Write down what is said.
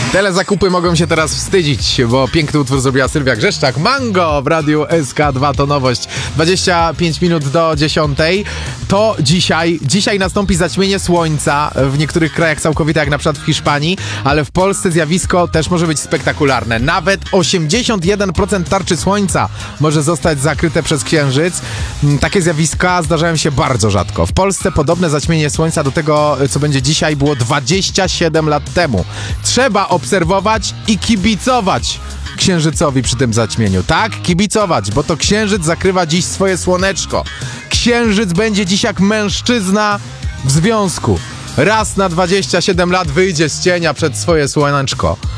Telezakupy mogą się teraz wstydzić, bo piękny utwór zrobiła Sylwia Grzeszczak. Mango w Radiu SK2 to nowość. 25 minut do 10. To dzisiaj nastąpi zaćmienie słońca w niektórych krajach całkowite, jak na przykład w Hiszpanii, ale w Polsce zjawisko też może być spektakularne. Nawet 81% tarczy słońca może zostać zakryte przez księżyc. Takie zjawiska zdarzają się bardzo rzadko. W Polsce podobne zaćmienie słońca do tego, co będzie dzisiaj, było 27 lat temu. Trzeba obserwować i kibicować księżycowi przy tym zaćmieniu. Tak, kibicować, bo to księżyc zakrywa dziś swoje słoneczko. Księżyc będzie dziś jak mężczyzna w związku. Raz na 27 lat wyjdzie z cienia przed swoje słoneczko.